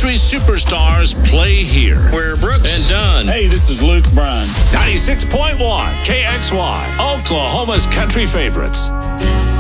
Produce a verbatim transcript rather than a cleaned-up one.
country superstars play here. Where Brooks and Dunn. Hey, this is Luke Bryan. ninety-six point one K X Y, Oklahoma's country favorites.